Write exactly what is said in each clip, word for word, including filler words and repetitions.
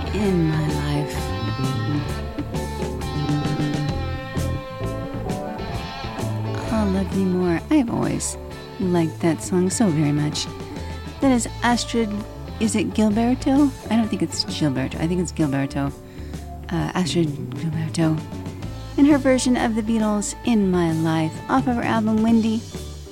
in my life. I'll love you more. I've always liked that song so very much. That is Astrid, is it Gilberto? I don't think it's Gilberto. I think it's Gilberto. Uh, Astrid Gilberto. And her version of the Beatles' In My Life off of her album Windy.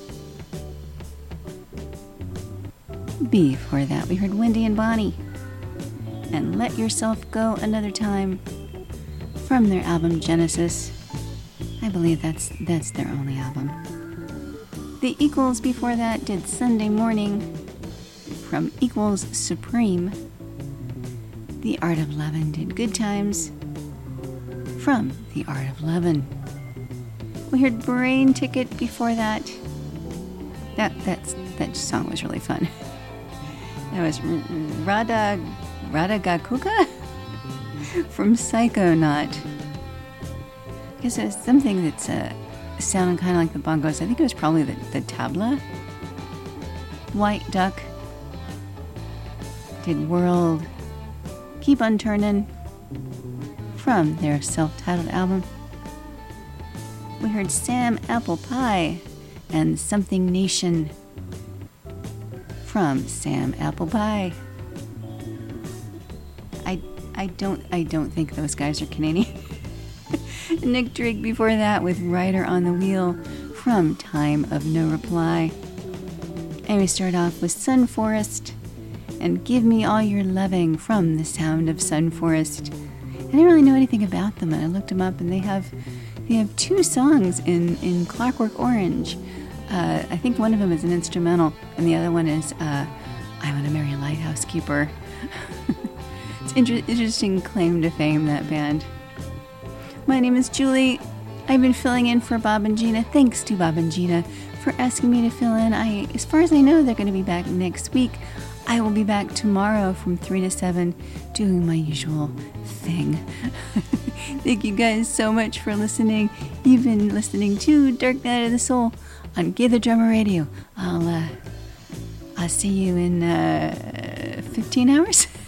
Before that, we heard Wendy and Bonnie and Let Yourself Go Another Time from their album Genesis. I believe that's that's their only album. The Equals before that did Sunday Morning from Equals Supreme. The Art of Lovin' did Good Times from The Art of Lovin'. We heard Brain Ticket before that. That that's, that song was really fun. That was Rada Rada Gakuka from Psychonaut. I guess it's something that's uh, sounding kind of like the bongos. I think it was probably the, the tabla. White Duck did World. Keep on Turnin' from their self-titled album. We heard Sam Apple Pie and Something Nation from Sam Apple Pie. I I don't I don't think those guys are Canadian. Nick Drake before that with Rider on the Wheel from Time of No Reply. And we start off with Sun Forest and Give Me All Your Loving from The Sound of Sun Forest. I didn't really know anything about them, and I looked them up, and they have they have two songs in, in Clockwork Orange. Uh, I think one of them is an instrumental, and the other one is uh, I Want to Marry a Lighthouse Keeper. It's an inter- interesting claim to fame, that band. My name is Julie. I've been filling in for Bob and Gina. Thanks to Bob and Gina for asking me to fill in. I, as far as I know, they're going to be back next week. I will be back tomorrow from three to seven doing my usual thing. Thank you guys so much for listening. You've been listening to Dark Night of the Soul on Give the Drummer Radio. I'll, uh, I'll see you in uh, fifteen hours.